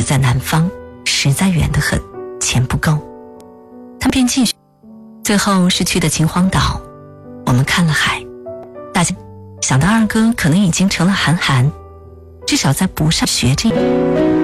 在南方，实在远得很，钱不够。他们便继续，最后是去的秦皇岛。我们看了海，大家想到二哥可能已经成了韩寒，至少在不上学这